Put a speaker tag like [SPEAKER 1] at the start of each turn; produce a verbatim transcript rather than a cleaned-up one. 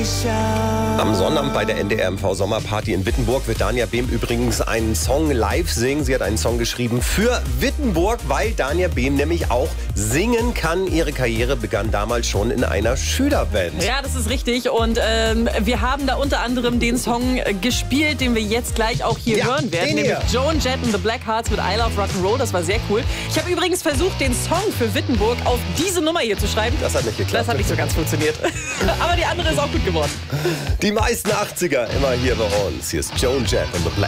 [SPEAKER 1] Am Sonnabend bei der N D R M V Sommerparty in Wittenburg wird Dania Behm übrigens einen Song live singen. Sie hat einen Song geschrieben für Wittenburg, weil Dania Behm nämlich auch singen kann. Ihre Karriere begann damals schon in einer Schülerband.
[SPEAKER 2] Ja, das ist richtig. Und ähm, wir haben da unter anderem den Song äh, gespielt, den wir jetzt gleich auch hier
[SPEAKER 1] Ja,
[SPEAKER 2] hören werden.
[SPEAKER 1] den
[SPEAKER 2] Nämlich
[SPEAKER 1] hier.
[SPEAKER 2] Joan Jett and the Blackhearts mit I Love Rock'n'Roll. Das war sehr cool. Ich habe übrigens versucht, den Song für Wittenburg auf diese Nummer hier zu schreiben.
[SPEAKER 1] Das hat nicht geklappt.
[SPEAKER 2] Das hat nicht so ganz funktioniert. Aber die andere ist auch gut geworden.
[SPEAKER 1] Die meisten achtziger immer hier bei uns. Hier ist Joan Jett and the Black